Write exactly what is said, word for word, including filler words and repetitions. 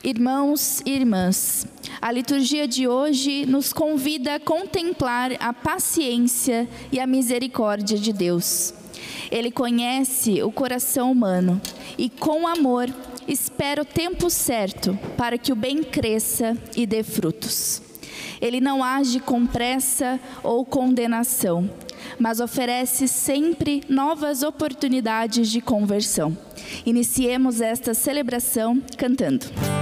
Irmãos e irmãs, a liturgia de hoje nos convida a contemplar a paciência e a misericórdia de Deus. Ele conhece o coração humano e, com amor, espera o tempo certo para que o bem cresça e dê frutos. Ele não age com pressa ou condenação, mas oferece sempre novas oportunidades de conversão. Iniciemos esta celebração cantando.